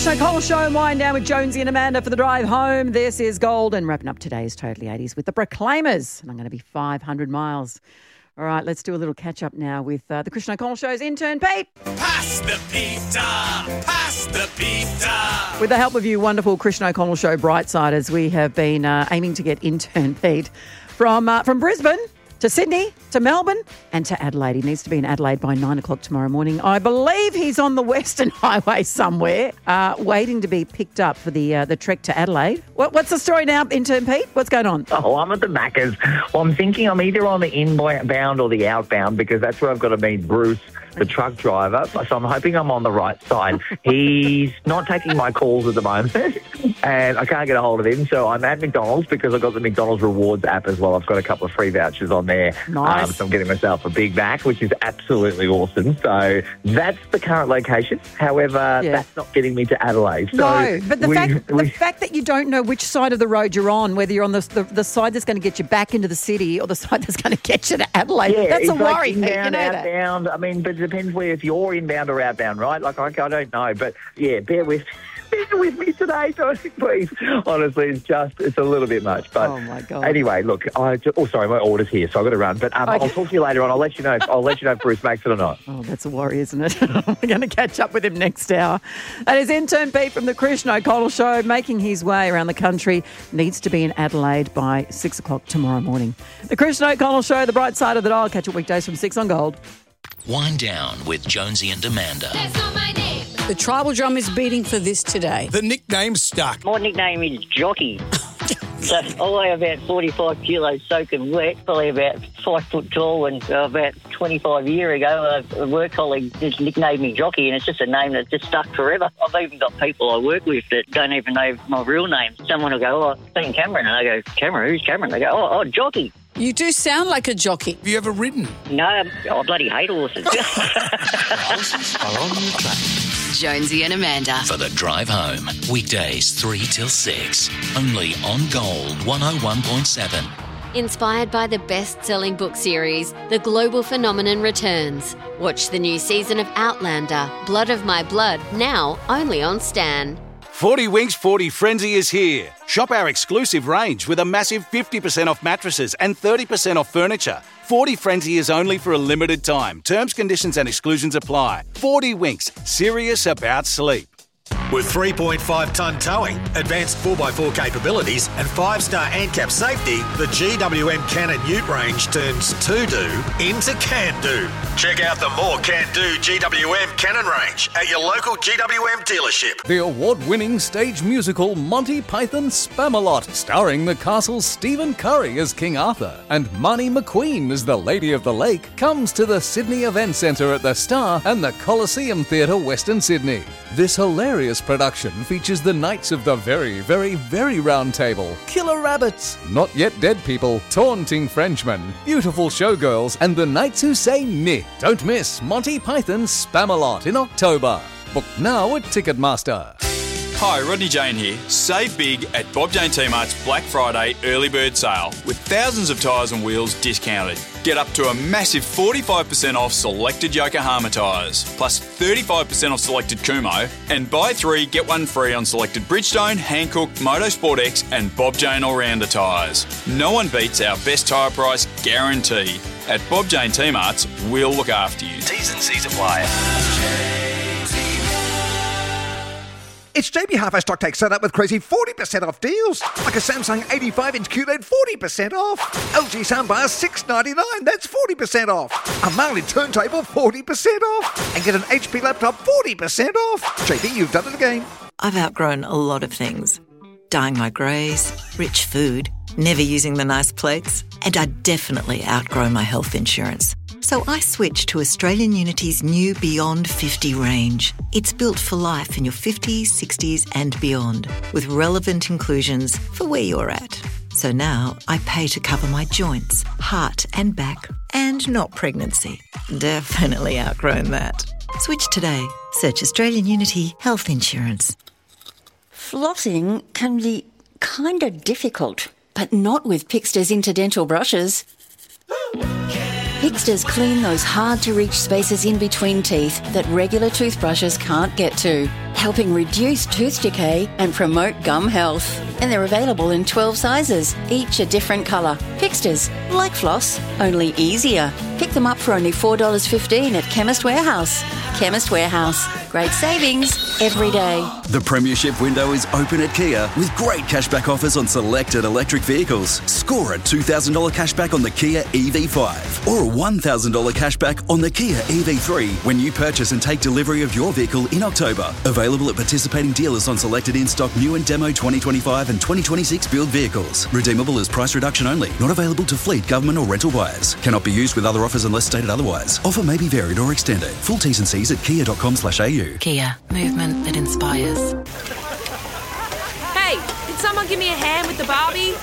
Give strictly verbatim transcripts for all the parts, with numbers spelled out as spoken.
Krishna Cole Show and Wind Down with Jonesy and Amanda for the drive home. This is Gold, and wrapping up today's Totally eighties with the Proclaimers. And I'm going to be five hundred miles. All right, let's do a little catch-up now with uh, the Krishna Cole Show's intern, Pete. Pass the pizza! Pass the pizza! With the help of you wonderful Krishna O'Connell Show Brightsiders, we have been uh, aiming to get intern Pete from uh, from Brisbane to Sydney to Melbourne and to Adelaide. He needs to be in Adelaide by nine o'clock tomorrow morning. I believe he's on the Western Highway somewhere, uh, waiting to be picked up for the uh, the trek to Adelaide. What, what's the story now, intern Pete? What's going on? Oh, I'm at the Macca's. Well, I'm thinking I'm either on the inbound or the outbound because that's where I've got to meet Bruce, the truck driver. So I'm hoping I'm on the right side. He's not taking my calls at the moment and I can't get a hold of him. So I'm at McDonald's because I've got the McDonald's Rewards app as well. I've got a couple of free vouchers on there. Nice. Um, so I'm getting myself a Big Mac, which is absolutely awesome. So that's the current location. However, Yeah. that's not getting me to Adelaide. So No, but the we, fact we, the fact that you don't know which side of the road you're on, whether you're on the the, the side that's going to get you back into the city or the side that's going to get you to Adelaide, Yeah, that's it's a worry. like Pete, you inbound, know that. outbound. I mean, but it depends where if you're inbound or outbound, right? Like, I, I don't know. But, yeah, bear with bear with me today, Tony, please. Honestly, it's just, it's a little bit much. But Oh, my God. Anyway, look, I just, oh, sorry, my order's here, so I've got to run. But um, Okay. I'll talk to you later on. I'll let you know. I'll let you know if Bruce makes it or not. Oh, that's a worry, isn't it? We're going to catch up with him next hour. And his intern Pete from the Krishna O'Connell Show, making his way around the country, needs to be in Adelaide by six o'clock tomorrow morning. The Krishna O'Connell Show, the bright side of the dial. Catch it weekdays from six on Gold. Wind Down with Jonesy and Amanda. That's not my name. The tribal drum is beating for this today. The nickname's stuck. My nickname is Jockey. So I weigh about forty-five kilos soaking wet, probably about five foot tall, and uh, about twenty-five years ago a, a work colleague just nicknamed me Jockey, and it's just a name that's just stuck forever. I've even got people I work with that don't even know my real name. Someone will go, oh, I've seen Cameron, and I go, Cameron, who's Cameron? They go, oh, oh, Jockey. You do sound like a jockey. Have you ever ridden? No, I bloody hate horses. Horses are on the track. Jonesy and Amanda. For the drive home. Weekdays three till six. Only on Gold one oh one point seven. Inspired by the best-selling book series, The Global Phenomenon returns. Watch the new season of Outlander, Blood of My Blood, now only on Stan. forty Winks forty Frenzy is here. Shop our exclusive range with a massive fifty percent off mattresses and thirty percent off furniture. forty Frenzy is only for a limited time. Terms, conditions and exclusions apply. forty Winks, serious about sleep. With three point five tonne towing, advanced four by four capabilities and five star ANCAP safety, the G W M Cannon Ute range turns to-do into can-do. Check out the more can-do G W M Cannon range at your local G W M dealership. The award-winning stage musical Monty Python Spamalot, starring the castle's Stephen Curry as King Arthur and Marnie McQueen as the Lady of the Lake, comes to the Sydney Event Centre at the Star and the Coliseum Theatre, Western Sydney. This hilarious production features the Knights of the Very, Very, Very Round Table, Killer Rabbits, Not Yet Dead People, Taunting Frenchmen, Beautiful Showgirls, and the Knights Who Say Nit. Don't miss Monty Python's Spamalot in October. Book now at Ticketmaster. Hi, Rodney Jane here. Save big at Bob Jane T-Mart's Black Friday early bird sale with thousands of tyres and wheels discounted. Get up to a massive forty-five percent off selected Yokohama tyres, plus thirty-five percent off selected Kumo, and buy three, get one free on selected Bridgestone, Hankook, Motorsport X and Bob Jane All-Rounder tyres. No one beats our best tyre price guarantee. At Bob Jane T-Mart's, we'll look after you. T's and C's apply. It's J B Half-Hour Stock Take set up with crazy forty percent off deals. Like a Samsung eighty-five inch Q L E D, forty percent off. L G soundbar, six ninety-nine, that's forty percent off. A Marley turntable, forty percent off. And get an H P laptop, forty percent off. J B, you've done it again. I've outgrown a lot of things. Dyeing my greys, rich food, never using the nice plates, and I definitely outgrow my health insurance. So I switched to Australian Unity's new Beyond fifty range. It's built for life in your fifties, sixties and beyond, with relevant inclusions for where you're at. So now I pay to cover my joints, heart and back, and not pregnancy. Definitely outgrown that. Switch today. Search Australian Unity Health Insurance. Flossing can be kind of difficult, but not with Pixter's Interdental brushes. Fixters clean those hard-to-reach spaces in between teeth that regular toothbrushes can't get to, helping reduce tooth decay and promote gum health. And they're available in twelve sizes, each a different colour. Fixters, like floss, only easier. Pick them up for only four dollars fifteen at Chemist Warehouse. Chemist Warehouse. Great savings every day. The Premiership window is open at Kia with great cashback offers on selected electric vehicles. Score a two thousand dollars cashback on the Kia E V five or a one thousand dollars cashback on the Kia E V three when you purchase and take delivery of your vehicle in October. Available at participating dealers on selected in-stock new and demo twenty twenty-five and twenty twenty-six build vehicles. Redeemable as price reduction only. Not available to fleet, government or rental buyers. Cannot be used with other offers unless stated otherwise. Offer may be varied or extended. Full T's and C's at kia dot com slash a u. Kia. Movement that inspires. Hey, can someone give me a hand with the Barbie?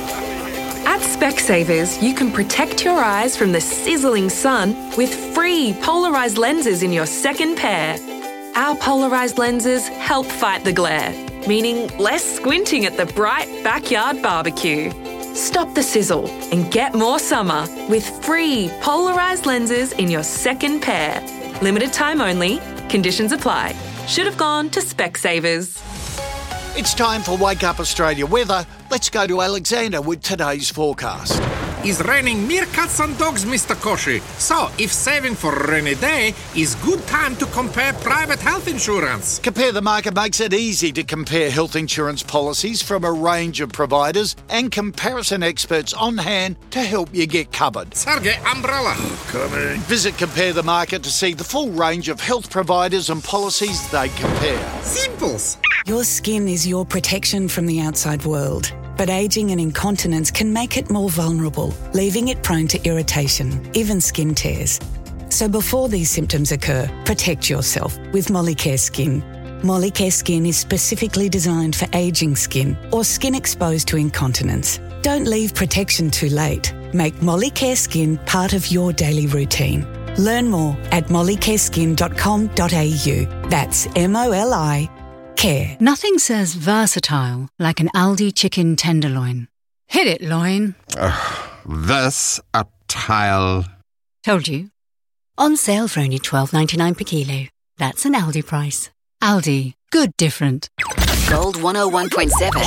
At Specsavers, you can protect your eyes from the sizzling sun with free polarised lenses in your second pair. Our polarised lenses help fight the glare, meaning less squinting at the bright backyard barbecue. Stop the sizzle and get more summer with free polarised lenses in your second pair. Limited time only. Conditions apply. Should have gone to Specsavers. It's time for Wake Up Australia weather. Let's go to Alexander with today's forecast. It's raining meerkats and dogs, Mister Koshi. So, if saving for a rainy day is good time to compare private health insurance. Compare the Market makes it easy to compare health insurance policies from a range of providers and comparison experts on hand to help you get covered. Sergey, umbrella. Coming. Visit Compare the Market to see the full range of health providers and policies they compare. Simples. Your skin is your protection from the outside world. But ageing and incontinence can make it more vulnerable, leaving it prone to irritation, even skin tears. So before these symptoms occur, protect yourself with Molicare Skin. Molicare Skin is specifically designed for ageing skin or skin exposed to incontinence. Don't leave protection too late. Make Molicare Skin part of your daily routine. Learn more at molicare skin dot com dot a u. That's M O L I Care. Nothing says versatile like an Aldi chicken tenderloin. Hit it, loin. Uh, this a tile. Told you. On sale for only twelve ninety-nine per kilo. That's an Aldi price. Aldi. Good different. Gold one oh one point seven.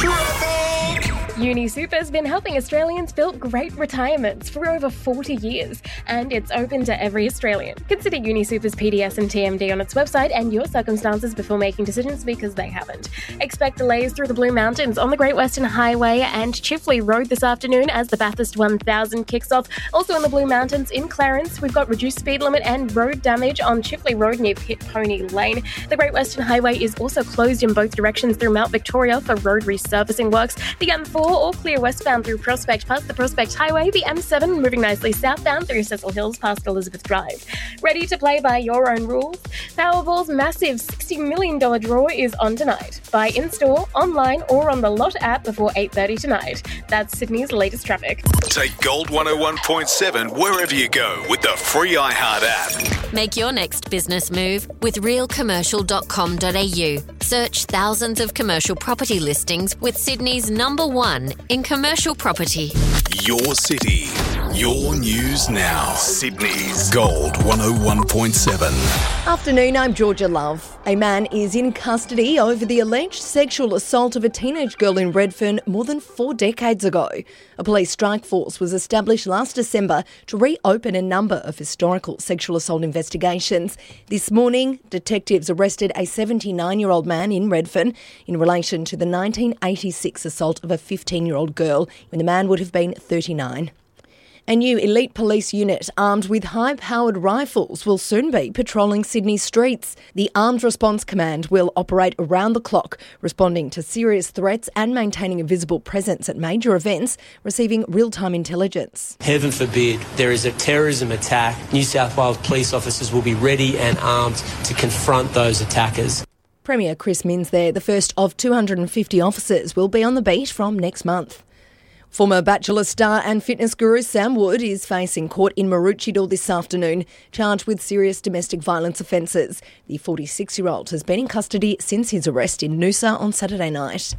UniSuper's been helping Australians build great retirements for over forty years, and it's open to every Australian. Consider UniSuper's P D S and T M D on its website and your circumstances before making decisions, because they haven't. Expect delays through the Blue Mountains on the Great Western Highway and Chifley Road this afternoon as the Bathurst one thousand kicks off. Also in the Blue Mountains in Clarence, we've got reduced speed limit and road damage on Chifley Road near Pit Pony Lane. The Great Western Highway is also closed in both directions through Mount Victoria for road resurfacing works. The M four all clear westbound through Prospect past the Prospect Highway. The M seven moving nicely southbound through Cecil Hills past Elizabeth Drive. Ready to play by your own rules? Powerball's massive sixty million dollars draw is on tonight. Buy in-store, online or on the Lot app before eight thirty tonight. That's Sydney's latest traffic. Take Gold one oh one point seven wherever you go with the free iHeart app. Make your next business move with real commercial dot com dot a u. Search thousands of commercial property listings with Sydney's number one in commercial property. Your city, your news now. Sydney's Gold one oh one point seven. Afternoon, I'm Georgia Love. A man is in custody over the alleged sexual assault of a teenage girl in Redfern more than four decades ago. A police strike force was established last December to reopen a number of historical sexual assault investigations. This morning, detectives arrested a seventy-nine-year-old man in Redfern in relation to the nineteen eighty-six assault of a fifteen-year-old girl when the man would have been thirty-nine. A new elite police unit armed with high-powered rifles will soon be patrolling Sydney's streets. The Armed Response Command will operate around the clock, responding to serious threats and maintaining a visible presence at major events, receiving real-time intelligence. Heaven forbid there is a terrorism attack. New South Wales police officers will be ready and armed to confront those attackers. Premier Chris Minns there. The first of two hundred fifty officers will be on the beat from next month. Former Bachelor star and fitness guru Sam Wood is facing court in Maroochydore this afternoon, charged with serious domestic violence offences. The forty-six-year-old has been in custody since his arrest in Noosa on Saturday night.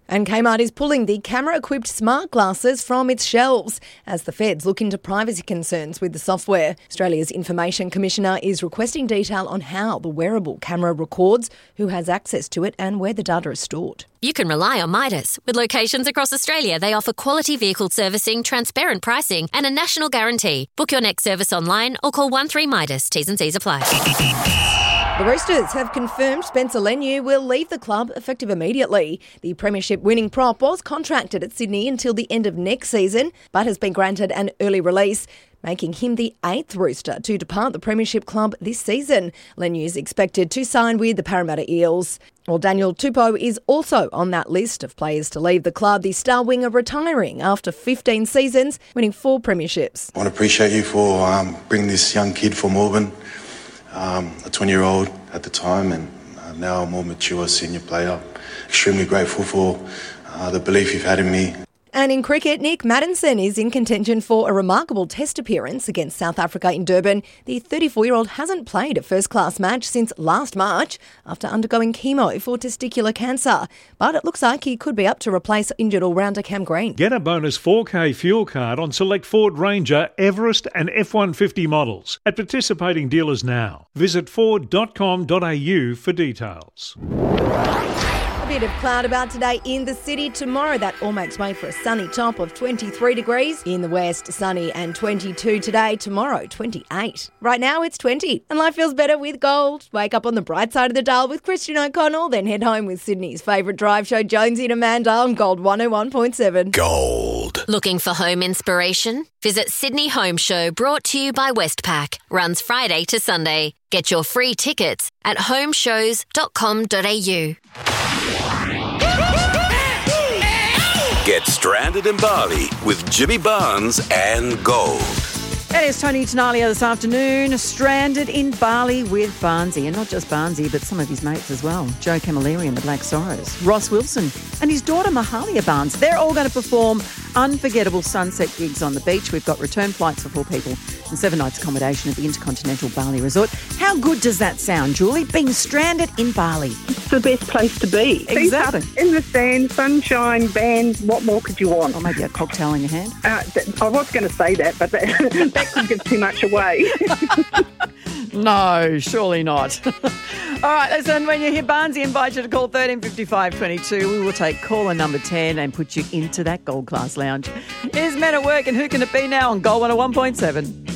And Kmart is pulling the camera-equipped smart glasses from its shelves as the feds look into privacy concerns with the software. Australia's Information Commissioner is requesting detail on how the wearable camera records, who has access to it and where the data is stored. You can rely on Midas. With locations across Australia, they offer quality vehicle servicing, transparent pricing and a national guarantee. Book your next service online or call one three Midas. T's and C's apply. The Roosters have confirmed Spencer Leniu will leave the club effective immediately. The premiership-winning prop was contracted at Sydney until the end of next season, but has been granted an early release, making him the eighth Rooster to depart the premiership club this season. Leniu is expected to sign with the Parramatta Eels. Well, Daniel Tupou is also on that list of players to leave the club, the star winger retiring after fifteen seasons, winning four premierships. I want to appreciate you for um, bringing this young kid from Auburn, um, a twenty-year-old at the time, and uh, now a more mature senior player. Extremely grateful for uh, the belief you've had in me. And in cricket, Nick Maddinson is in contention for a remarkable test appearance against South Africa in Durban. The thirty-four-year-old hasn't played a first-class match since last March after undergoing chemo for testicular cancer. But it looks like he could be up to replace injured all-rounder Cam Green. Get a bonus four K fuel card on select Ford Ranger, Everest and F one fifty models at participating dealers now. Visit ford dot com dot a u for details. A bit of cloud about today in the city. Tomorrow that all makes way for a sunny top of twenty-three degrees. In the west, sunny and twenty-two today. Tomorrow, twenty-eight. Right now it's twenty. And life feels better with gold. Wake up on the bright side of the dial with Christian O'Connell, then head home with Sydney's favourite drive show, Jonesy and Amanda, on Gold one oh one point seven. Gold. Looking for home inspiration? Visit Sydney Home Show, brought to you by Westpac. Runs Friday to Sunday. Get your free tickets at home shows dot com dot a u. Get stranded in Bali with Jimmy Barnes and Gold. It is Tony Tenalia this afternoon, stranded in Bali with Barnsey, and not just Barnsey, but some of his mates as well. Joe Camilleri and the Black Sorrows, Ross Wilson and his daughter Mahalia Barnes. They're all going to perform unforgettable sunset gigs on the beach. We've got return flights for four people and seven nights accommodation at the Intercontinental Bali Resort. How good does that sound, Julie? Being stranded in Bali. It's the best place to be. Exactly. Feet up in the sand, sunshine, bands, what more could you want? Or maybe a cocktail in your hand. Uh, th- I was going to say that, but that, that could give too much away. No, surely not. All right, listen, when you hear Barnesy invite you to call thirteen fifty-five twenty-two, we will take caller number ten and put you into that Gold Class Lounge. Here's Men at Work, and who can it be now on Gold one oh one point seven?